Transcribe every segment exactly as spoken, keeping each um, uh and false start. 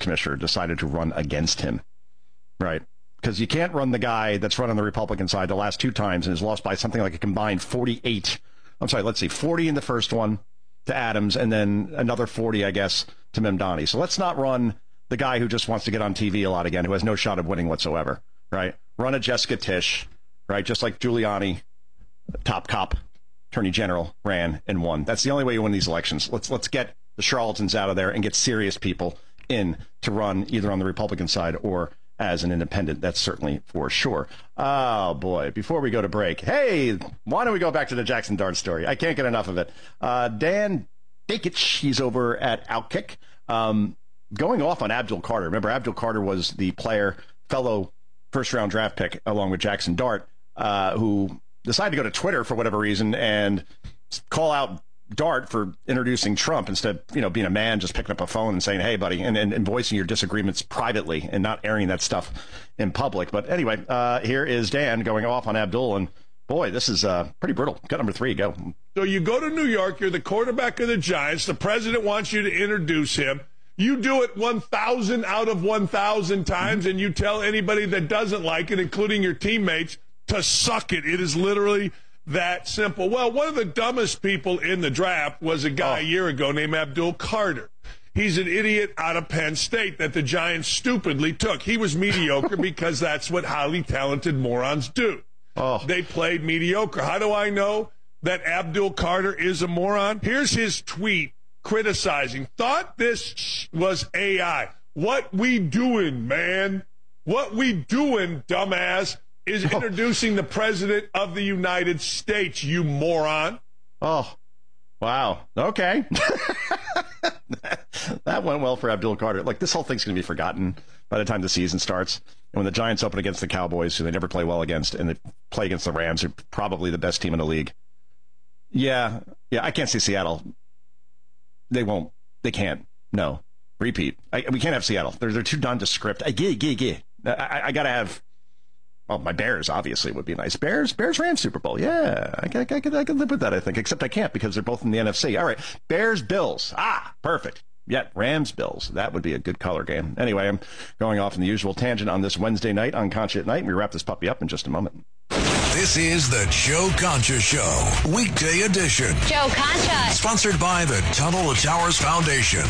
commissioner decided to run against him, right? Because you can't run the guy that's run on the Republican side the last two times and has lost by something like a combined forty-eight. I'm sorry, let's see, forty in the first one to Adams, and then another forty, I guess, to Mamdani. So let's not run the guy who just wants to get on T V a lot again, who has no shot of winning whatsoever, right? Run a Jessica Tisch, right? Just like Giuliani, top cop, attorney general, ran and won. That's the only way you win these elections. Let's let's get the charlatans out of there and get serious people in to run either on the Republican side or as an independent. That's certainly for sure. Oh, boy. Before we go to break, hey, why don't we go back to the Jackson Dart story? I can't get enough of it. Uh, Dan Dakich, he's over at Outkick, um, going off on Abdul Carter. Remember, Abdul Carter was the player, fellow first-round draft pick, along with Jackson Dart, uh, who decided to go to Twitter for whatever reason and call out Dart for introducing Trump instead of, you know, being a man, just picking up a phone and saying, hey, buddy, and, and, and voicing your disagreements privately and not airing that stuff in public. But anyway, uh, here is Dan going off on Abdul, and boy, this is uh, pretty brutal. Cut number three, go. So you go to New York, you're the quarterback of the Giants, the president wants you to introduce him. You do it one thousand out of one thousand times, and you tell anybody that doesn't like it, including your teammates, to suck it. It is literally that simple. Well, one of the dumbest people in the draft was a guy oh. a year ago named Abdul Carter. He's an idiot out of Penn State that the Giants stupidly took. He was mediocre because that's what highly talented morons do. Oh. They played mediocre. How do I know that Abdul Carter is a moron? Here's his tweet criticizing. Thought this was A I. What we doing, man? What we doing, dumbass? Is introducing the president of the United States, you moron. Oh, wow. Okay. That went well for Abdul Carter. Like, this whole thing's going to be forgotten by the time the season starts. And when the Giants open against the Cowboys, who they never play well against, and they play against the Rams, who are probably the best team in the league. Yeah, yeah, I can't see Seattle. They won't. They can't. No. Repeat. I, we can't have Seattle. They're, they're too nondescript. I get, get, get. I, I got to have... Well, my Bears, obviously, would be nice. Bears, Bears, Rams, Super Bowl. Yeah, I, I, I, could, I could live with that, I think, except I can't because they're both in the N F C. All right, Bears, Bills. Ah, perfect. Yeah, Rams, Bills. That would be a good color game. Anyway, I'm going off in the usual tangent on this Wednesday night on Concha at Night, and we wrap this puppy up in just a moment. This is the Joe Concha Show, weekday edition. Joe Concha. Sponsored by the Tunnel to Towers Foundation.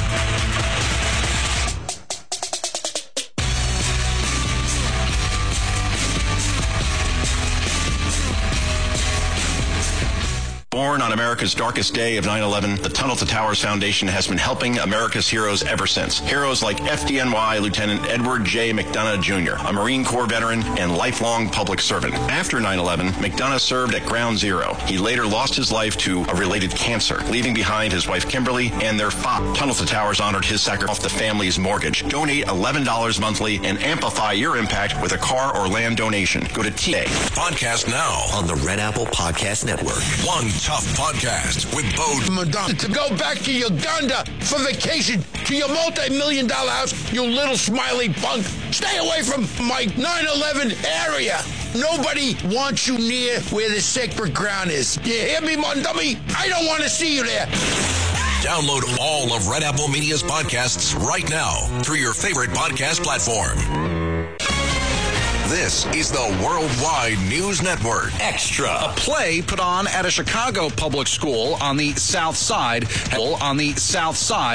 Born on America's darkest day of nine eleven, the Tunnel to Towers Foundation has been helping America's heroes ever since. Heroes like F D N Y Lieutenant Edward J. McDonough Junior, a Marine Corps veteran and lifelong public servant. After nine eleven, McDonough served at Ground Zero. He later lost his life to a related cancer, leaving behind his wife Kimberly and their father. Tunnel to Towers honored his sacrifice off the family's mortgage. Donate eleven dollars monthly and amplify your impact with a car or land donation. Go to T A. Podcast now on the Red Apple Podcast Network. One Tough Podcast with Bo Madonna. To go back to Uganda for vacation to your multi-million dollar house, you little smiley punk. Stay away from my nine eleven area. Nobody wants you near where the sacred ground is. You hear me, mon dummy? I don't want to see you there. Download all of Red Apple Media's podcasts right now through your favorite podcast platform. This is the Worldwide News Network Extra. A play put on at a Chicago public school on the South Side. On the South Side.